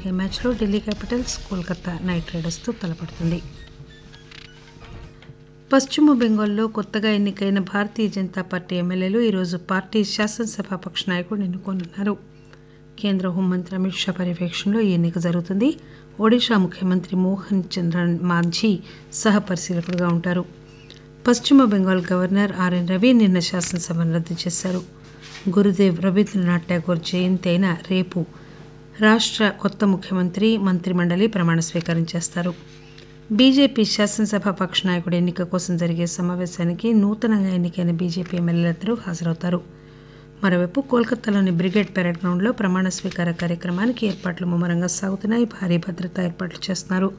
జరిగే మ్యాచ్లో Delhi Capitals Kolkata night రైడర్స్తో తలపడుతుంది. పశ్చిమ బెంగాల్లో కొత్తగా ఎన్నికైన భారతీయ జనతా పార్టీ ఎమ్మెల్యేలు ఈరోజు పార్టీ శాసనసభాపక్ష నాయకుడిని ఎన్నుకోనున్నారు. కేంద్ర హోంమంత్రి అమిత్ షా పర్యవేక్షణలో ఈ ఎన్నిక జరుగుతుంది. ఒడిషా ముఖ్యమంత్రి మోహన్ చంద్రన్ మాంఝీ సహపరిశీలకుడుగా ఉంటారు. పశ్చిమ బెంగాల్ గవర్నర్ ఆర్ఎన్ రవి నిన్న శాసనసభను రద్దు చేశారు. గురుదేవ్ రవీంద్రనాథ్ ఠాగూర్ జయంతి అయిన రేపు రాష్ట్ర కొత్త ముఖ్యమంత్రి మంత్రిమండలి ప్రమాణ స్వీకారం చేస్తారు. బీజేపీ శాసనసభాపక్ష నాయకుడి ఎన్నిక కోసం జరిగే సమావేశానికి నూతనంగా ఎన్నికైన బీజేపీ ఎమ్మెల్యేలందరూ హాజరవుతారు. మరోవైపు కోల్కతాలోని బ్రిగేడ్ పెరేడ్ గ్రౌండ్లో ప్రమాణ స్వీకార కార్యక్రమానికి ఏర్పాట్లు ముమ్మరంగా సాగుతున్నాయి. భారీ భద్రతా ఏర్పాట్లు చేస్తున్నారు.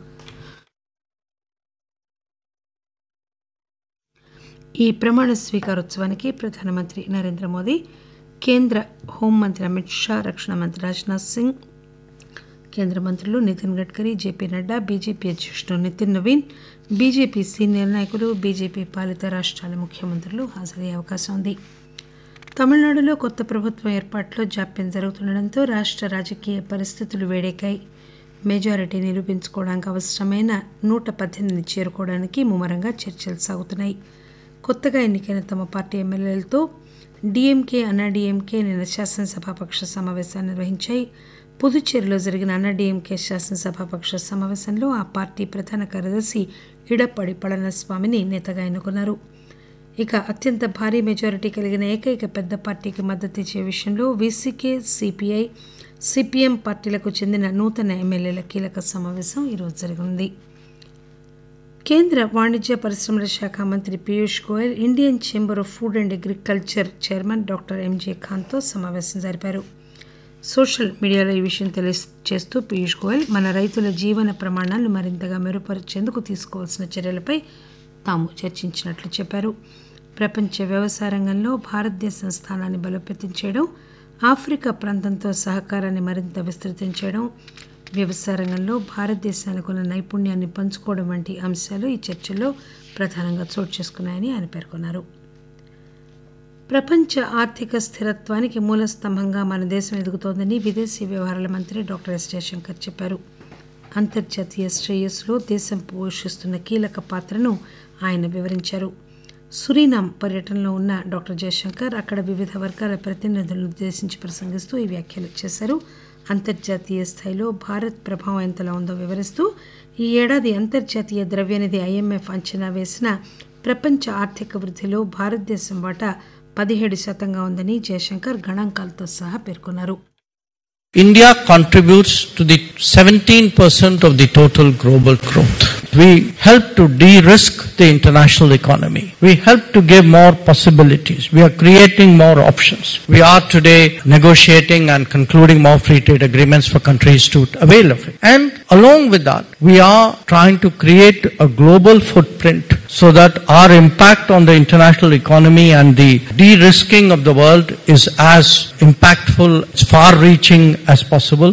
ఈ ప్రమాణ స్వీకారోత్సవానికి ప్రధానమంత్రి నరేంద్ర మోదీ, కేంద్ర హోంమంత్రి అమిత్ షా, రక్షణ మంత్రి రాజ్నాథ్ సింగ్, కేంద్ర మంత్రులు నితిన్ గడ్కరీ, జేపీ నడ్డా, బీజేపీ అధ్యక్షుడు నితిన్ నవీన్, బీజేపీ సీనియర్ నాయకులు, బీజేపీ పాలిత రాష్ట్రాల ముఖ్యమంత్రులు హాజరయ్యే అవకాశం ఉంది. తమిళనాడులో కొత్త ప్రభుత్వం ఏర్పాటులో జాప్యం జరుగుతుండటంతో రాష్ట్ర రాజకీయ పరిస్థితులు వేడెక్కాయి. మెజారిటీ నిరూపించుకోవడానికి అవసరమైన 118 చేరుకోవడానికి ముమ్మరంగా చర్చలు సాగుతున్నాయి. కొత్తగా ఎన్నికైన తమ పార్టీ ఎమ్మెల్యేలతో డీఎంకే, అన్నాడీఎంకే నిన్న శాసనసభాపక్ష సమావేశాన్ని నిర్వహించాయి. పుదుచ్చేరిలో జరిగిన అన్నాడీఎంకే శాసనసభాపక్ష సమావేశంలో ఆ పార్టీ ప్రధాన కార్యదర్శి ఇడప్పడి పళనిస్వామిని నేతగా ఎన్నుకున్నారు. ఇక అత్యంత భారీ మెజారిటీ కలిగిన ఏకైక పెద్ద పార్టీకి మద్దతు ఇచ్చే విషయంలో వీసీకే, సిపిఐ, సిపిఎం పార్టీలకు చెందిన నూతన ఎమ్మెల్యేల కీలక సమావేశం ఈరోజు జరిగింది. కేంద్ర వాణిజ్య పరిశ్రమల శాఖ మంత్రి Piyush Goyal Indian chamber of food and agriculture chairman doctor M J ఖాన్తో సమావేశం జరిపారు. సోషల్ మీడియాలో ఈ విషయం తెలియజేస్తూ పీయూష్ గోయల్ మన రైతుల జీవన ప్రమాణాలను మరింతగా మెరుగుపరిచేందుకు తీసుకోవాల్సిన చర్యలపై తాము చర్చించినట్లు చెప్పారు. ప్రపంచ వ్యవసాయ రంగంలో భారతదేశం స్థానాన్ని బలోపేతం చేయడం, ఆఫ్రికా ప్రాంతంతో సహకారాన్ని మరింత విస్తృతం చేయడం, వ్యవసాయ రంగంలో భారతదేశానికి ఉన్న నైపుణ్యాన్ని పంచుకోవడం వంటి అంశాలు ఈ చర్చల్లో ప్రధానంగా చోటు చేసుకున్నాయని ఆయన పేర్కొన్నారు. ప్రపంచ ఆర్థిక స్థిరత్వానికి మూల స్తంభంగా మన దేశం ఎదుగుతోందని విదేశీ వ్యవహారాల మంత్రి డాక్టర్ ఎస్ జయశంకర్ చెప్పారు. అంతర్జాతీయ శ్రేయస్సులో దేశం పోషిస్తున్న కీలక పాత్రను ఆయన వివరించారు. సురీనామ్ పర్యటనలో ఉన్న డాక్టర్ జయశంకర్ అక్కడ వివిధ వర్గాల ప్రతినిధులను ఉద్దేశించి ప్రసంగిస్తూ ఈ వ్యాఖ్యలు చేశారు. అంతర్జాతీయ స్థాయిలో భారత్ ప్రభావం ఎంతలా ఉందో వివరిస్తూ ఈ ఏడాది అంతర్జాతీయ ద్రవ్యనిధి ఐఎంఎఫ్ అంచనా వేసిన ప్రపంచ ఆర్థిక వృద్ధిలో భారతదేశం వాటా 17% ఉందని జయశంకర్ గణాంకాలతో సహా పేర్కొన్నారు. India contributes to the 17% of the total global growth. We help to de-risk the international economy. We help to give more possibilities. We are creating more options. We are today negotiating and concluding more free trade agreements for countries to avail of it. And along with that, we are trying to create a global footprint so that our impact on the international economy and the de-risking of the world is as impactful, as far-reaching as possible.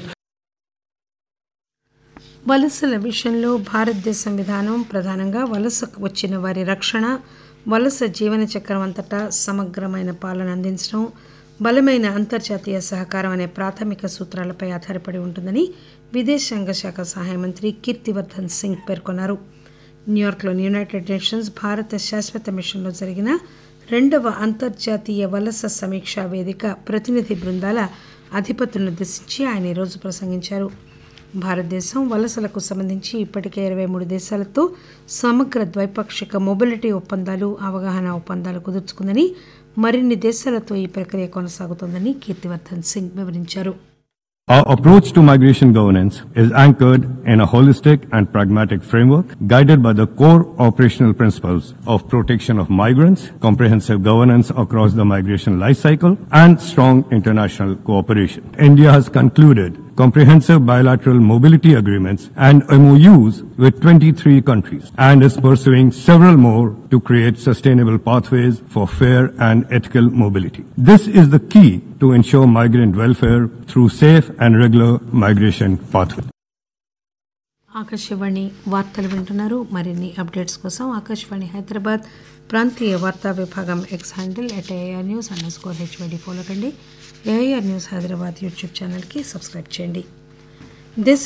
వలసల విషయంలో భారతదేశం విధానం ప్రధానంగా వలసకు వచ్చిన వారి రక్షణ, వలస జీవన చక్రం అంతటా సమగ్రమైన పాలన అందించడం, బలమైన అంతర్జాతీయ సహకారం అనే ప్రాథమిక సూత్రాలపై ఆధారపడి ఉంటుందని విదేశాంగ శాఖ సహాయ మంత్రి కీర్తివర్ధన్ సింగ్ పేర్కొన్నారు. న్యూయార్క్లోని యునైటెడ్ నేషన్స్ భారత శాశ్వత మిషన్లో జరిగిన 2వ అంతర్జాతీయ వలస సమీక్షా వేదిక ప్రతినిధి బృందాల అధిపతులను ఉద్దేశించి ఆయన ఈరోజు ప్రసంగించారు. భారతదేశం వలసలకు సంబంధించి ఇప్పటికే 23 దేశాలతో సమగ్ర ద్వైపాక్షిక మొబిలిటీ ఒప్పందాలు, అవగాహన ఒప్పందాలు కుదుర్చుకుందని, మరిన్ని దేశాలతో ఈ ప్రక్రియ కొనసాగుతోందని కీర్తివర్ధన్ సింగ్ వివరించారు. Our approach to migration governance is anchored in a holistic and pragmatic framework guided by the core operational principles of protection of migrants, comprehensive governance across the migration life cycle, and strong international cooperation. India has concluded comprehensive bilateral mobility agreements and MOUs with 23 countries and is pursuing several more to create sustainable pathways for fair and ethical mobility. This is the key to ensure migrant welfare through safe and regular migration pathways. Akashvani వార్తలు వింటున్నారు. మరిన్ని updates కోసం ఆకాశవాణి హైదరాబాద్ ప్రాంతీయ వార్తా విభాగం X handle @AIR News_HYD follow కండి. AIR news Hyderabad YouTube ఛానల్కి subscribe చేయండి.